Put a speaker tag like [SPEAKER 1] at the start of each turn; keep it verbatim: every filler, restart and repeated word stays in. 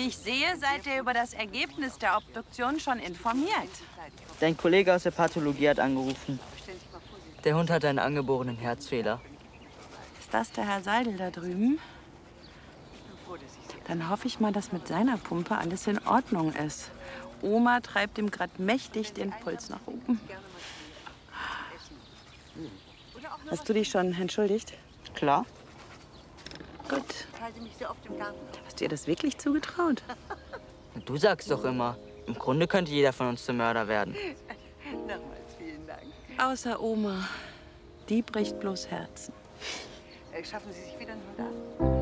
[SPEAKER 1] Wie ich sehe, seid ihr über das Ergebnis der Obduktion schon informiert.
[SPEAKER 2] Dein Kollege aus der Pathologie hat angerufen.
[SPEAKER 3] Der Hund hat einen angeborenen Herzfehler.
[SPEAKER 1] Ist das der Herr Seidel da drüben? Dann hoffe ich mal, dass mit seiner Pumpe alles in Ordnung ist. Oma treibt ihm gerade mächtig den Puls nach oben. Hast du dich schon entschuldigt?
[SPEAKER 2] Klar.
[SPEAKER 1] Gut. Hast du ihr das wirklich zugetraut?
[SPEAKER 3] Du sagst doch immer, im Grunde könnte jeder von uns zum Mörder werden.
[SPEAKER 4] Nochmals vielen Dank.
[SPEAKER 1] Außer Oma. Die bricht bloß Herzen.
[SPEAKER 4] Schaffen Sie sich wieder einen Hund an?